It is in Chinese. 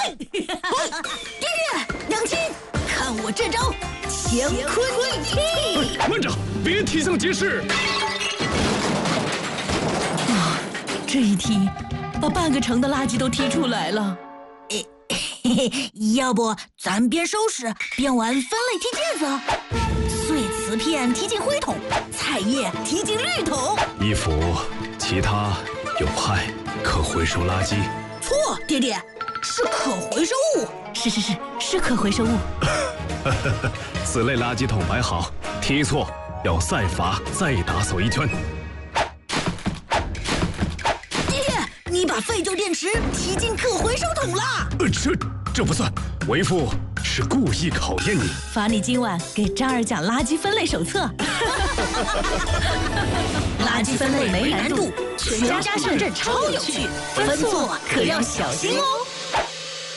爹爹，娘亲，看我这招乾坤一踢！ 慢着，别提倡结事。 这一踢，把半个城的垃圾都踢出来了。 要不咱边收拾边玩分类踢毽子？碎瓷片踢进灰桶，菜叶踢进绿桶。 衣服、其他有害可回收垃圾。 错，爹爹，是可回收物。 是可回收物。 此类垃圾桶摆好，踢错要再罚再打扫一圈。 爹爹，你把废旧电池踢进可回收桶了。 这不算，为父是故意考验你。 罚你今晚给张儿讲垃圾分类手册。 垃圾分类没难度，全家上阵超有趣，分错可要小心哦。